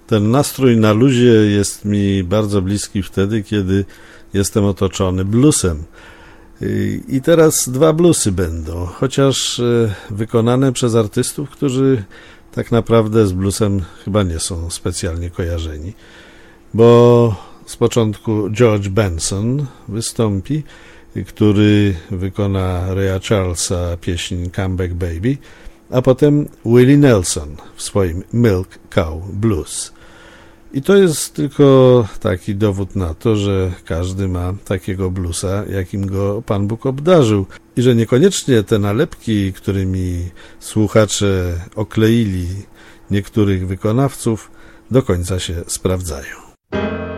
Ten nastrój na luzie jest mi bardzo bliski wtedy, kiedy jestem otoczony bluesem. I teraz dwa bluesy będą, chociaż wykonane przez artystów, którzy tak naprawdę z bluesem chyba nie są specjalnie kojarzeni, bo z początku George Benson wystąpi, który wykona Raya Charlesa pieśń Come Back Baby, a potem Willie Nelson w swoim Milk Cow Blues. I to jest tylko taki dowód na to, że każdy ma takiego bluesa, jakim go Pan Bóg obdarzył i że niekoniecznie te nalepki, którymi słuchacze okleili niektórych wykonawców, do końca się sprawdzają.